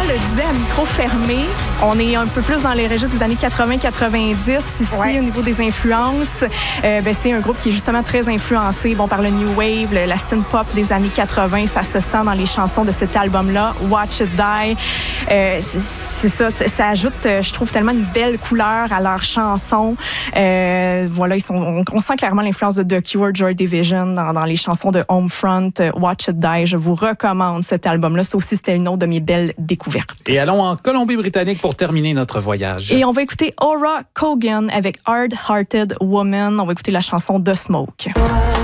le disait à micro fermé, on est un peu plus dans les registres des années 80-90 ici au niveau des influences. C'est un groupe qui est justement très influencé par le New Wave, la synth-pop des années 80. Ça se sent dans les chansons de cet album-là, Watch It Die. C'est ça, ça ajoute, je trouve, tellement une belle couleur à leurs chansons. Voilà, on sent clairement l'influence de The Cure, Joy Division dans les chansons de Homefront, Watch It Die. Je vous recommande cet album-là. Ça aussi, c'était une autre de mes belles découvertes. Et allons en Colombie-Britannique pour terminer notre voyage. Et on va écouter Aura Cogan avec Hard Hearted Woman. On va écouter la chanson The Smoke.